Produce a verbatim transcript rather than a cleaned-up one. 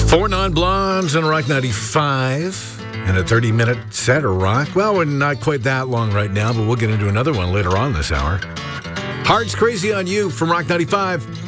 Four non-blondes on Rock ninety-five and a thirty-minute set of rock. Well, we're not quite that long right now, but we'll get into another one later on this hour. Hearts Crazy on You from Rock ninety-five.